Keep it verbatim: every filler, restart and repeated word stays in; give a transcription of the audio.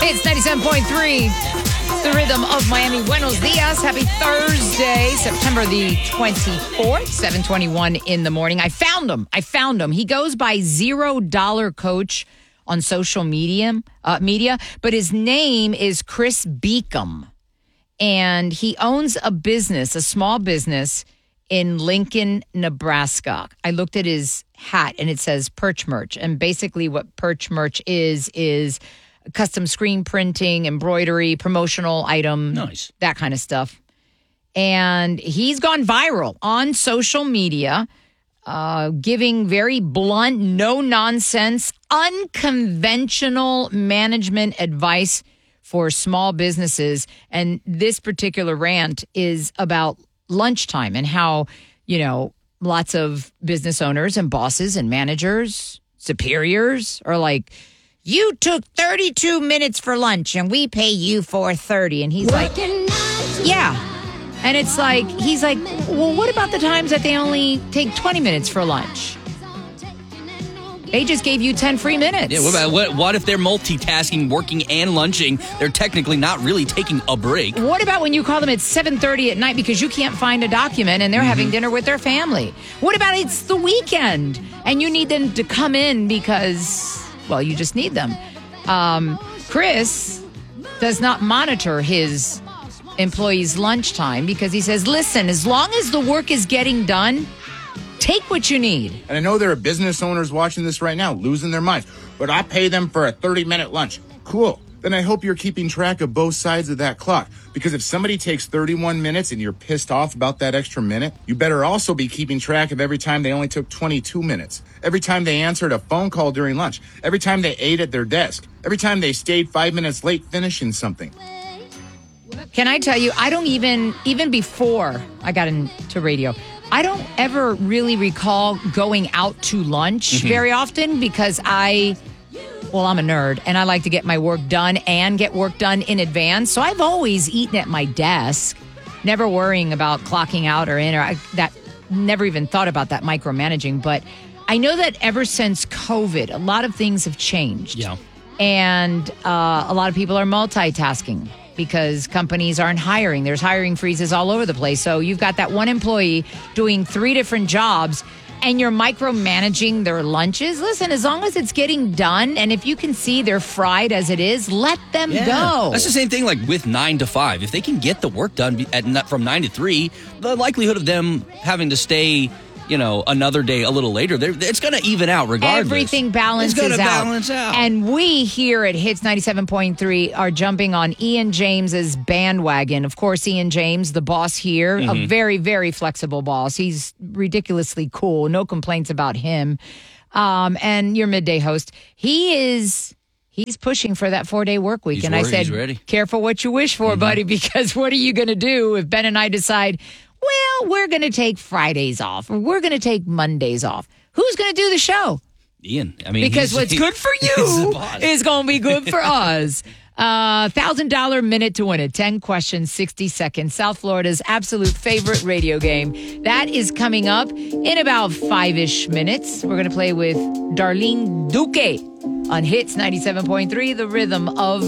Hits ninety-seven point three. The Rhythm of Miami. Buenos dias. Happy Thursday, September the twenty-fourth, seven twenty-one in the morning. I found him. I found him. He goes by Zero Dollar Coach on social media, uh, media, but his name is Chris Beacom. And he owns a business, a small business in Lincoln, Nebraska. I looked at his hat and it says Perch Merch. And basically what Perch Merch is, is custom screen printing, embroidery, promotional item, nice, that kind of stuff. And he's gone viral on social media, uh, giving very blunt, no-nonsense, unconventional management advice for small businesses. And this particular rant is about lunchtime and how, you know, lots of business owners and bosses and managers, superiors are like, you took thirty-two minutes for lunch and we pay you for thirty. And he's like, yeah. And it's like, he's like, well, what about the times that they only take twenty minutes for lunch? They just gave you ten free minutes. Yeah, what about what, what if they're multitasking, working and lunching? They're technically not really taking a break. What about when you call them at seven thirty at night because you can't find a document and they're mm-hmm. having dinner with their family? What about it's the weekend and you need them to come in because, well, you just need them. Um, Chris does not monitor his employees' lunchtime because he says, listen, as long as the work is getting done, take what you need. And I know there are business owners watching this right now, losing their minds, but I pay them for a thirty-minute lunch. Cool. Then I hope you're keeping track of both sides of that clock. Because if somebody takes thirty-one minutes and you're pissed off about that extra minute, you better also be keeping track of every time they only took twenty-two minutes. Every time they answered a phone call during lunch. Every time they ate at their desk. Every time they stayed five minutes late finishing something. Can I tell you, I don't even, even before I got into radio, I don't ever really recall going out to lunch mm-hmm. very often because I, well, I'm a nerd and I like to get my work done and get work done in advance. So I've always eaten at my desk, never worrying about clocking out or in or I, that, never even thought about that micromanaging. But I know that ever since COVID, a lot of things have changed. Yeah. And uh, a lot of people are multitasking because companies aren't hiring. There's hiring freezes all over the place. So you've got that one employee doing three different jobs and you're micromanaging their lunches. Listen, as long as it's getting done and if you can see they're fried as it is, let them yeah. go. That's the same thing like with nine to five. If they can get the work done at from nine to three, the likelihood of them having to stay, you know, another day a little later, it's going to even out regardless. Everything balances it's gonna out. balance out. And we here at Hits ninety-seven point three are jumping on Ian James's bandwagon. Of course, Ian James, the boss here, mm-hmm. a very, very flexible boss. He's ridiculously cool. No complaints about him. Um, and your midday host, he is... He's pushing for that four-day work week. He's and worried, I said, he's ready. Careful what you wish for, mm-hmm. buddy, because what are you going to do if Ben and I decide, well, we're going to take Fridays off or we're going to take Mondays off? Who's going to do the show? Ian. I mean, because what's good for you is going to be good for us. Uh, one thousand dollars minute to win it. ten questions, sixty seconds. South Florida's absolute favorite radio game. That is coming up in about five-ish minutes. We're going to play with Darlene Duque on Hits ninety-seven point three, the Rhythm of